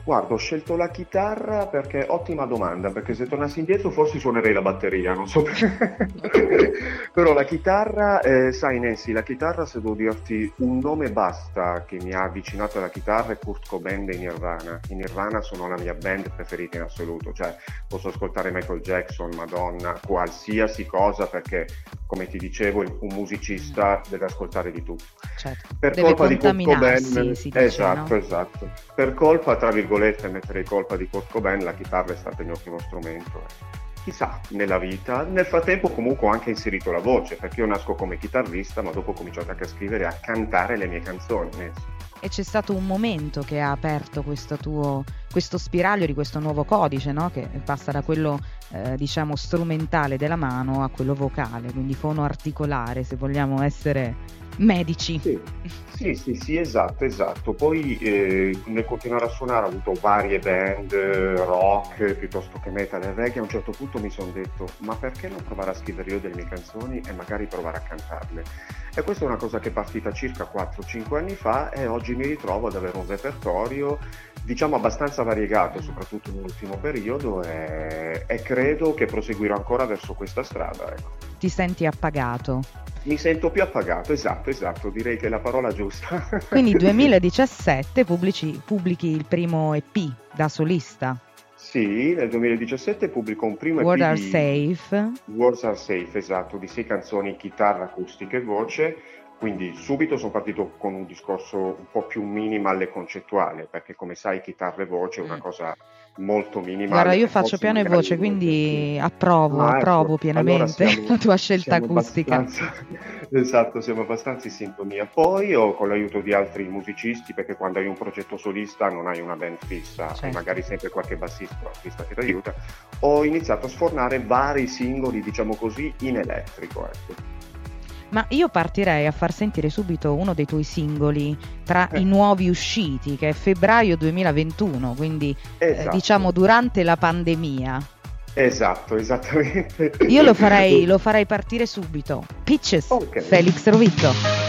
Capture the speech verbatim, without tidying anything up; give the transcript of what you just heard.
Guarda, ho scelto la chitarra perché ottima domanda, perché se tornassi indietro forse suonerei la batteria, non so perché. Però la chitarra, eh, sai Nancy, la chitarra se devo dirti un nome basta che mi ha avvicinato alla chitarra è Kurt Cobain dei Nirvana. I Nirvana sono la mia band preferita in assoluto, cioè posso ascoltare Michael Jackson, Madonna, qualsiasi cosa perché come ti dicevo un musicista deve ascoltare di tutto. Certo, Per deve colpa di Kurt contaminarsi, Cobain, si dice, esatto, no? esatto. Per colpa, tra virgolette, metterei colpa di Kurt Cobain, la chitarra è stato il mio primo strumento. Chissà, nella vita. Nel frattempo comunque ho anche inserito la voce, perché io nasco come chitarrista, ma dopo ho cominciato anche a scrivere e a cantare le mie canzoni. E c'è stato un momento che ha aperto questo tuo, questo spiraglio di questo nuovo codice, no? Che passa da quello eh, diciamo strumentale della mano a quello vocale, quindi fonoarticolare, se vogliamo essere medici. Sì, sì, sì, sì, esatto, esatto. Poi eh, nel continuare a suonare ho avuto varie band, eh, rock piuttosto che metal e reggae. A un certo punto mi sono detto, ma perché non provare a scrivere io delle mie canzoni e magari provare a cantarle? E questa è una cosa che è partita circa quattro cinque anni fa e oggi mi ritrovo ad avere un repertorio, diciamo, abbastanza variegato, soprattutto nell'ultimo periodo, e, e credo che proseguirò ancora verso questa strada, ecco. Ti senti appagato? Mi sento più appagato, esatto, esatto, direi che è la parola giusta. Quindi duemiladiciassette pubblici, pubblichi il primo E P da solista. Sì, nel duemiladiciassette pubblico un primo Words E P Are di Safe. Words Are Safe, esatto, di sei canzoni, chitarra, acustica e voce. Quindi subito sono partito con un discorso un po' più minimal e concettuale, perché come sai chitarra e voce è una cosa molto minimale. Guarda, io faccio piano e voce, quindi approvo, ah, approvo ecco, pienamente allora siamo, la tua scelta siamo acustica. Abbastanza, esatto, siamo abbastanza in sintonia. Poi ho con l'aiuto di altri musicisti, perché quando hai un progetto solista non hai una band fissa, Certo. e magari sempre qualche bassista o artista che ti aiuta, ho iniziato a sfornare vari singoli, diciamo così, in elettrico, ecco. Ma io partirei a far sentire subito uno dei tuoi singoli tra Eh. i nuovi usciti, che è febbraio duemilaventuno, quindi Esatto. eh, diciamo durante la pandemia. Esatto, esattamente. Io lo farei, lo farei partire subito. Pitches, Ok. Felix Rovitto.